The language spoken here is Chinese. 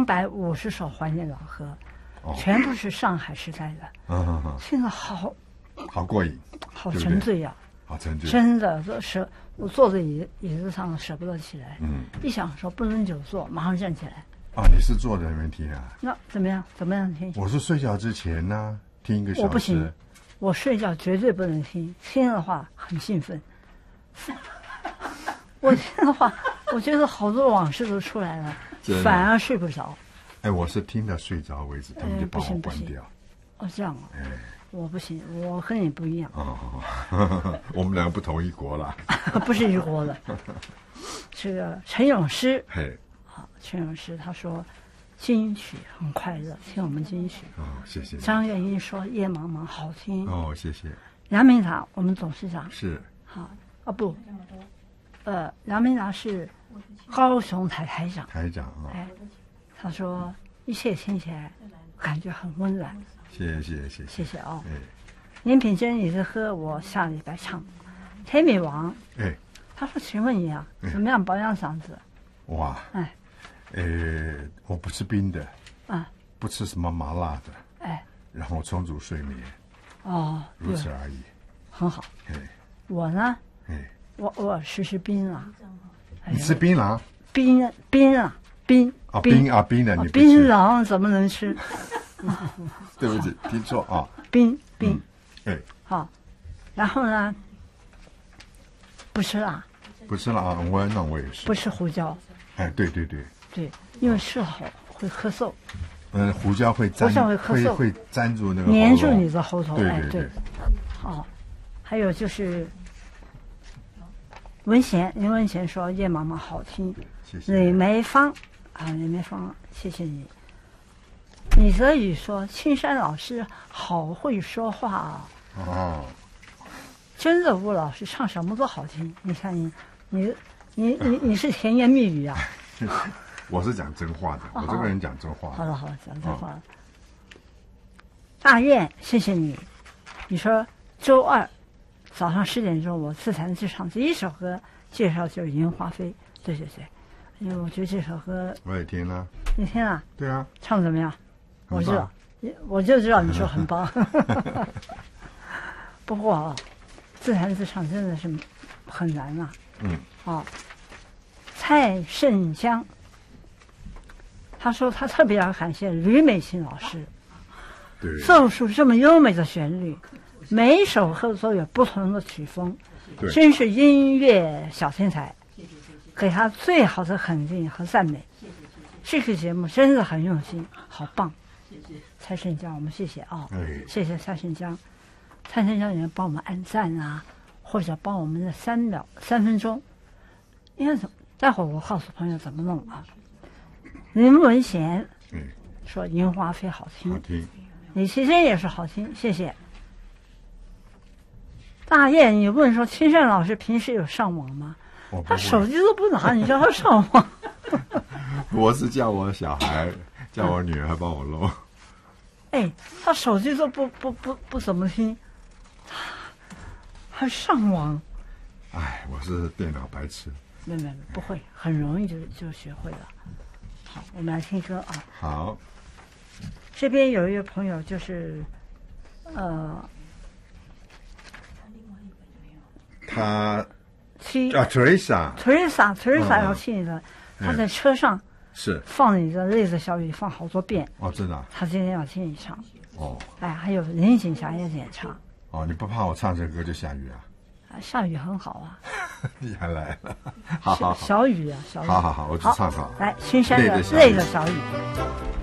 250首怀念老歌，全部是上海时代的。听了好过瘾， 好沉醉呀， 好沉醉， 真的我坐在椅子上舍不得起来。一想说不能久坐，马上站起来。 你是坐在那边听啊？ 那怎么样听？ 我是睡觉之前呢，听1个小时。 我不行，我睡觉绝对不能听，听的话很兴奋。我听的话，我觉得好多往事都出来了，反而睡不着。 我是听到睡着为止，他们就把我关掉。 这样啊？我不行，我和你不一样。 我们两个不同一国了。 不是一国的。这个陈咏诗。陈咏诗他说金曲很快乐，听我们金曲。 谢谢。 张元英说夜茫茫好听。 谢谢。 杨明达我们董事长是。 好不，杨明达是高雄台长。他说一切听起来感觉很温暖。 谢谢哦。林品珍你是喝我下礼拜唱。天美王。他说请问你啊，怎么样保养嗓子？ 哇。我不吃冰的，不吃什么麻辣的，然后充足睡眠，如此而已， 很好。我呢，我偶尔吃槟榔。 你吃槟榔？ 冰啊，冰的你不吃？槟榔怎么能吃？ 对不起，听错啊。 冰。好，然后呢，不吃辣。 不吃辣啊，我也是。 不吃胡椒。 对， 因为吃了会咳嗽。 胡椒会咳嗽， 会粘住那个粘住你的喉头。 对。 还有就是林文贤说夜茫茫好听。 谢谢。 李梅芳，谢谢你。李泽宇说青山老师好会说话啊。真的，吴老师唱什么都好听。你看你是甜言蜜语啊。 我是讲真话的，我这个人讲真话。 好了，讲真话。大雁，谢谢你。你说周二早上10点钟，我自弹自唱第一首歌，介绍就是《樱花飞》。对，因为我觉得这首歌我也听了。 你听了？ 对啊。 唱怎么样？我就知道你说很棒。不过自弹自唱真的是很难啊。蔡胜江，他说他特别要感谢吕美琴老师，奏出这么优美的旋律，每一首歌都有不同的曲风，真是音乐小天才，给他最好的肯定和赞美。这个节目真的很用心，好棒！蔡胜江，我们谢谢谢谢蔡胜江。蔡胜江也帮我们按赞啊，或者帮我们的3分钟。因为待会儿我告诉朋友怎么弄啊。林文贤说樱花飞好听，李奇珍也是好听，谢谢。大雁，你问说青山老师平时有上网吗？他手机都不拿，你叫他上网？ 我是叫我小孩，叫我女儿帮我弄。 他手机都不怎么听，还上网？ 我是电脑白痴。 没，不会，很容易就学会了。好，我们来听歌啊。 好。 这边有一个朋友就是他Teresa 要气你的，他在车上是放你的《泪的小雨》，放好多遍。 真的。 他今天要听你唱。还有林青霞也演唱。 你不怕我唱这歌就下雨啊？ 下雨很好啊。 你还来了。好。 小雨啊，小雨。 好，我只唱好。 来，青山的《泪的小雨》。